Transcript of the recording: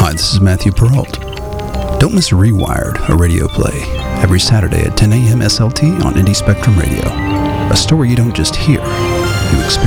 Hi, this is Matthew Perrault. Don't miss Rewired, a radio play, every Saturday at 10 a.m. SLT on Indie Spectrum Radio. A story you don't just hear, you experience.